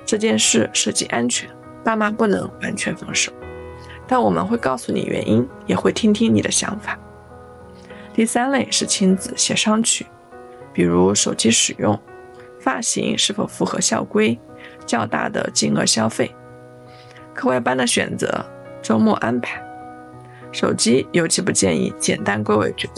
这件事涉及安全，爸妈不能完全放手，但我们会告诉你原因，也会听听你的想法。第3类是亲子协商区，比如手机使用、发型是否符合校规、较大的金额消费、课外班的选择、周末安排。手机尤其不建议简单归为决